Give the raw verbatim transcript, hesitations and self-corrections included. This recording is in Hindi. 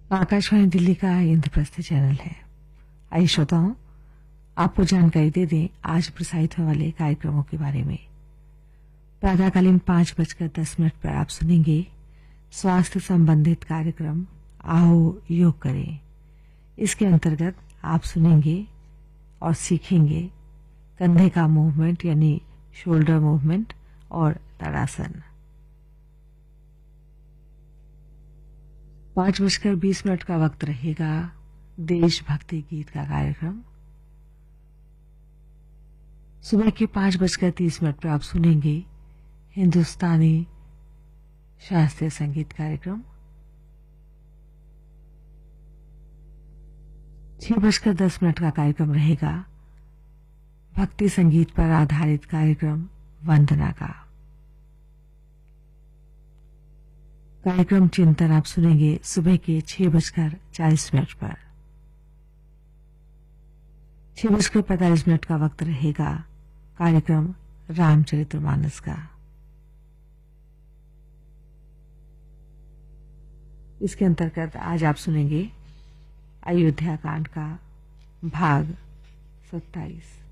आकाशवाणी दिल्ली का इंद्रप्रस्थ चैनल है। आइए श्रोताओं, आपको जानकारी दे दें आज प्रसारित होने वाले कार्यक्रमों के बारे में। प्रातःकालीन पांच बजकर दस मिनट पर आप सुनेंगे स्वास्थ्य संबंधित कार्यक्रम आओ योग करें। इसके अंतर्गत आप सुनेंगे और सीखेंगे कंधे का मूवमेंट यानी शोल्डर मूवमेंट और ताड़ासन। पांच बजकर बीस मिनट का वक्त रहेगा देशभक्ति गीत का कार्यक्रम। सुबह के पांच बजकर तीस मिनट पर आप सुनेंगे हिंदुस्तानी शास्त्रीय संगीत कार्यक्रम। छह बजकर दस मिनट का कार्यक्रम रहेगा भक्ति संगीत पर आधारित कार्यक्रम वंदना का। कार्यक्रम चिंतन आप सुनेंगे सुबह के छह बजकर चालीस मिनट पर। छह बजकर पैंतालीस मिनट का वक्त रहेगा कार्यक्रम रामचरितमानस का। इसके अंतर्गत आज आप सुनेंगे अयोध्या कांड का भाग सत्ताईस।